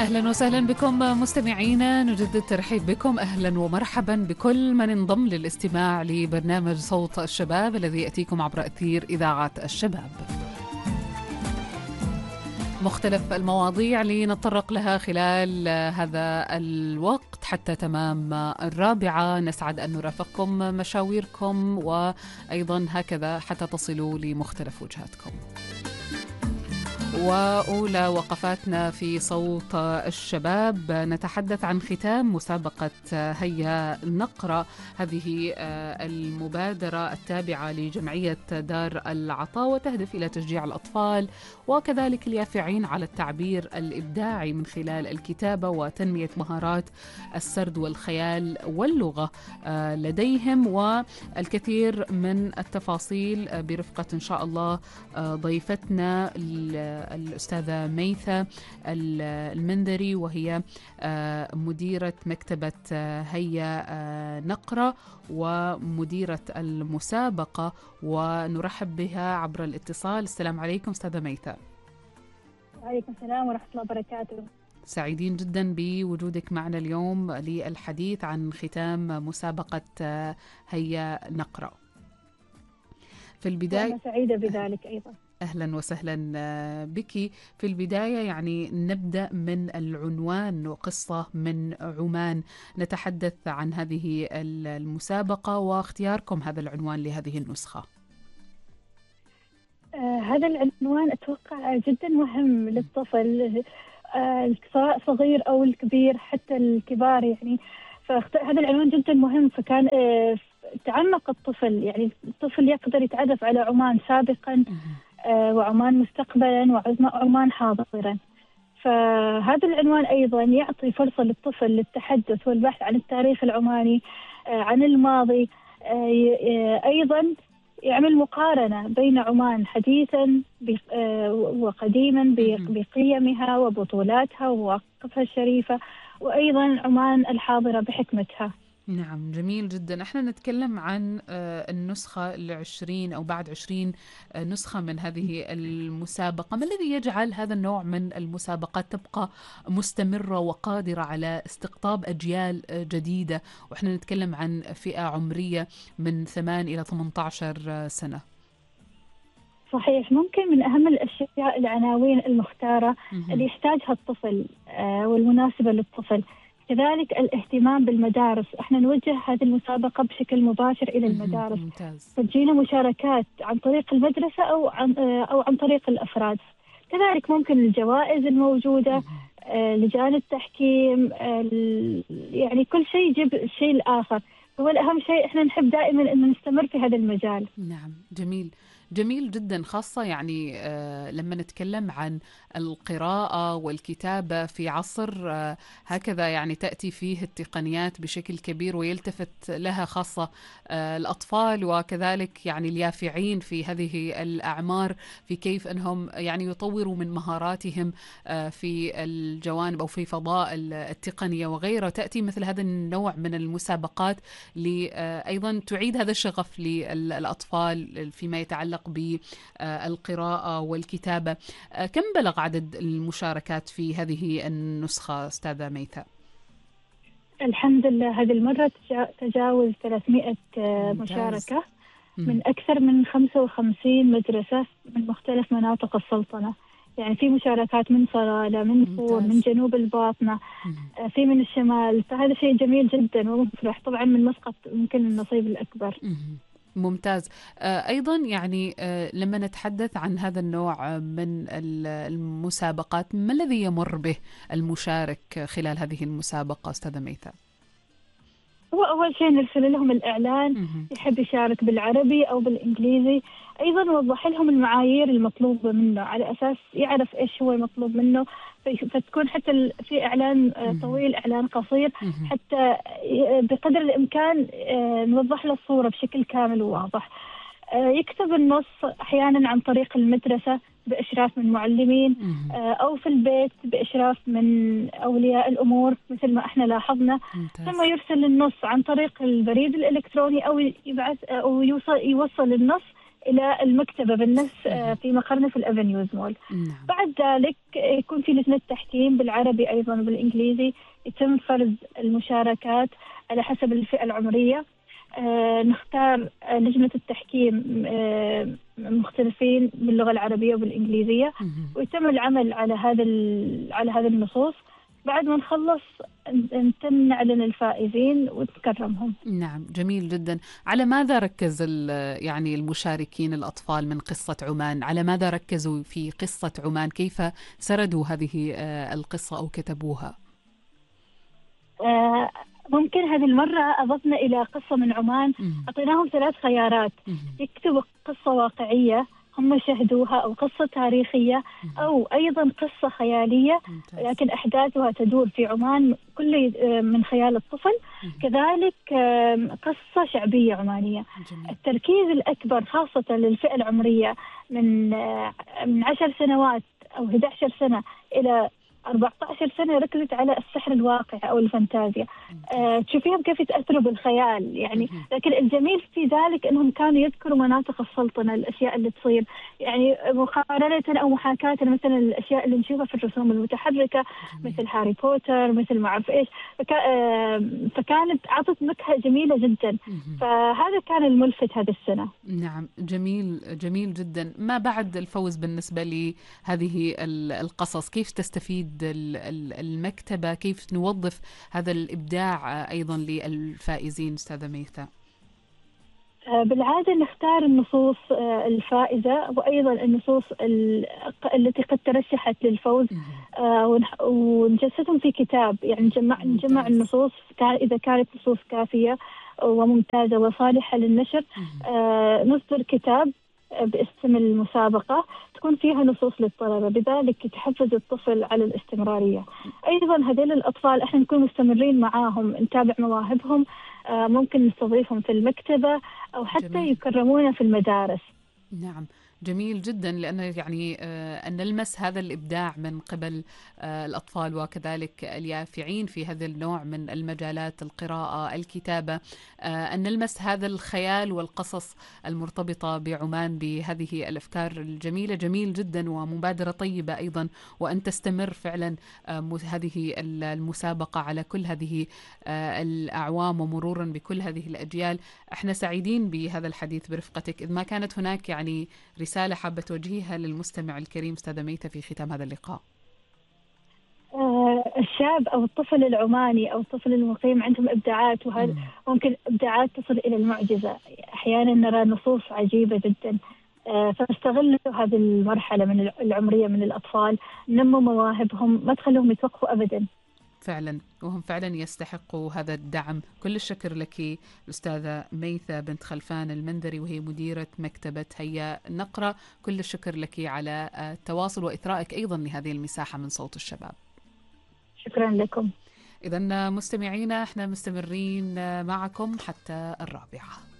أهلا وسهلا بكم مستمعينا، نجدد الترحيب بكم. أهلا ومرحبا بكل من انضم للاستماع لبرنامج صوت الشباب الذي يأتيكم عبر أثير إذاعة الشباب. مختلف المواضيع لنتطرق لها خلال هذا الوقت حتى تمام 4. نسعد أن نرافقكم مشاويركم وأيضا هكذا حتى تصلوا لمختلف وجهاتكم. وأولى وقفاتنا في صوت الشباب نتحدث عن ختام مسابقة هيا نقرأ، هذه المبادرة التابعة لجمعية دار العطاء وتهدف إلى تشجيع الأطفال وكذلك اليافعين على التعبير الإبداعي من خلال الكتابة وتنمية مهارات السرد والخيال واللغة لديهم. والكثير من التفاصيل برفقة إن شاء الله ضيفتنا الأستاذة ميثة المندري، وهي مديرة مكتبة هيا نقرأ ومديرة المسابقة، ونرحب بها عبر الاتصال. السلام عليكم أستاذة ميثة. وعليكم السلام ورحمة الله وبركاته. سعيدين جدا بوجودك معنا اليوم للحديث عن ختام مسابقة هيا نقرأ. في البداية وأنا سعيدة بذلك أيضا. أهلا وسهلا بك. في البداية يعني نبدأ من العنوان وقصة من عمان، نتحدث عن هذه المسابقة واختياركم هذا العنوان لهذه النسخة. هذا العنوان أتوقع جدا مهم للطفل، سواء صغير أو الكبير حتى الكبار يعني. فهذا العنوان جدا مهم، فكان تعمق الطفل، يعني الطفل يقدر يتعرف على عمان سابقا وعمان مستقبلا وعمان حاضرا. فهذا العنوان أيضا يعطي فرصة للطفل للتحدث والبحث عن التاريخ العماني، عن الماضي، أيضا يعمل مقارنة بين عمان حديثا وقديما بقيمها وبطولاتها ومواقفها الشريفة، وأيضا عمان الحاضرة بحكمتها. نعم، جميل جدا. احنا نتكلم عن النسخة 20 أو بعد 20 نسخة من هذه المسابقة. ما الذي يجعل هذا النوع من المسابقات تبقى مستمرة وقادرة على استقطاب أجيال جديدة، وإحنا نتكلم عن فئة عمرية من 8 إلى 18 سنة؟ صحيح، ممكن من أهم الأشياء العناوين المختارة اللي يحتاجها الطفل والمناسبة للطفل. كذلك الاهتمام بالمدارس، احنا نوجه هذه المسابقة بشكل مباشر إلى المدارس. تجينا مشاركات عن طريق المدرسة أو عن طريق الأفراد. كذلك ممكن الجوائز الموجودة، لجان التحكيم، يعني كل شيء يجيب الشيء الآخر. هو الأهم شيء احنا نحب دائما أن نستمر في هذا المجال. نعم، جميل جميل جدا. خاصة يعني لما نتكلم عن القراءة والكتابة في عصر هكذا يعني تأتي فيه التقنيات بشكل كبير ويلتفت لها خاصة الأطفال وكذلك يعني اليافعين في هذه الأعمار، في كيف أنهم يعني يطوروا من مهاراتهم في الجوانب أو في فضاء التقنية وغيره. تأتي مثل هذا النوع من المسابقات أيضا تعيد هذا الشغف للأطفال فيما يتعلق بالقراءة والكتابة. كم بلغ عدد المشاركات في هذه النسخة أستاذة ميثة؟ الحمد لله هذه المرة تجاوز 300 مشاركة من أكثر من 55 مدرسة من مختلف مناطق السلطنة. يعني في مشاركات من صلالة، من فور، من جنوب الباطنة، في من الشمال. فهذا شيء جميل جدا ومفرح. طبعا من مسقط ممكن النصيب الأكبر. ممتاز. أيضا يعني لما نتحدث عن هذا النوع من المسابقات، ما الذي يمر به المشارك خلال هذه المسابقة أستاذة ميثة؟ هو أول شيء نرسل لهم الإعلان، يحب يشارك بالعربي أو بالإنجليزي. أيضا نوضح لهم المعايير المطلوبة منه على أساس يعرف إيش هو المطلوب منه، فتكون حتى في إعلان طويل، إعلان قصير، حتى بقدر الإمكان نوضح له الصورة بشكل كامل وواضح. يكتب النص أحيانا عن طريق المدرسة بإشراف من معلمين، أو في البيت بإشراف من أولياء الأمور مثل ما احنا لاحظنا. ثم يرسل النص عن طريق البريد الإلكتروني أو يبعث أو يوصل النص إلى المكتبة بالنفس في مقرنا في الأفنيوز مول. نعم. بعد ذلك يكون في لجنة تحكيم بالعربي أيضا وبالإنجليزي، يتم فرز المشاركات على حسب الفئة العمرية. نختار لجنة التحكيم مختلفين باللغة العربية وبالإنجليزية، ويتم العمل على هذه النصوص. بعد ما نخلص نتم نعلن الفائزين ونكرمهم. نعم، جميل جدا. على ماذا ركز يعني المشاركين الأطفال من قصة عمان؟ على ماذا ركزوا في قصة عمان؟ كيف سردوا هذه القصة أو كتبوها؟ ممكن هذه المرة أضفنا إلى قصة من عمان، أعطيناهم 3 خيارات: يكتبوا قصة واقعية هم شهدوها، أو قصة تاريخية، أو أيضا قصة خيالية لكن أحداثها تدور في عمان كل من خيال الطفل. كذلك قصة شعبية عمانية. التركيز الأكبر خاصة للفئة العمرية من 10 سنوات أو 11 سنة إلى 14 سنة ركزت على السحر الواقع أو الفانتازيا. تشوفيهم كيف يتأثروا بالخيال يعني. لكن الجميل في ذلك أنهم كانوا يذكروا مناطق السلطنة، الأشياء اللي تصير يعني مقارنة أو محاكاة مثلا الأشياء اللي نشوفها في الرسوم المتحركة مثل هاري بوتر، مثل ما أعرف إيش. فكانت عطت نكهة جميلة جدا. فهذا كان الملفت هذه السنة. نعم، جميل جميل جدا. ما بعد الفوز بالنسبة لهذه القصص؟ كيف تستفيد المكتبة؟ كيف نوظف هذا الإبداع أيضا للفائزين أستاذة ميثا؟ بالعادة نختار النصوص الفائزة وأيضا النصوص التي قد ترشحت للفوز، ونجسدهم في كتاب. يعني نجمع النصوص إذا كانت نصوص كافية وممتازة وصالحة للنشر، نصدر كتاب باسم المسابقة تكون فيها نصوص للطلبة، بذلك تحفز الطفل على الاستمرارية. أيضا هذول الأطفال احنا نكون مستمرين معاهم، نتابع مواهبهم، ممكن نستضيفهم في المكتبة أو حتى جميل. يكرمونا في المدارس. نعم، جميل جدا، لأنه يعني أن نلمس هذا الإبداع من قبل الأطفال وكذلك اليافعين في هذا النوع من المجالات، القراءة، الكتابة، أن نلمس هذا الخيال والقصص المرتبطة بعمان بهذه الأفكار الجميلة. جميل جدا ومبادرة طيبة أيضا، وأن تستمر فعلا هذه المسابقة على كل هذه الأعوام ومرورا بكل هذه الأجيال. احنا سعيدين بهذا الحديث برفقتك. إذ ما كانت هناك يعني رسالة حابة توجهيها للمستمع الكريم أستاذة ميثا في ختام هذا اللقاء؟ الشاب أو الطفل العماني أو الطفل المقيم عندهم إبداعات، وهذا ممكن إبداعات تصل إلى المعجزة. أحيانا نرى نصوص عجيبة جدا، فاستغلوا هذه المرحلة من العمرية من الأطفال، نموا مواهبهم، ما تخلوهم يتوقفوا أبدا. فعلا، وهم فعلا يستحقوا هذا الدعم. كل الشكر لك الأستاذة ميثا بنت خلفان المنذري، وهي مديرة مكتبة هيا نقرأ. كل الشكر لك على التواصل وإثرائك أيضا لهذه المساحة من صوت الشباب. شكرا لكم. إذن مستمعينا احنا مستمرين معكم حتى 4.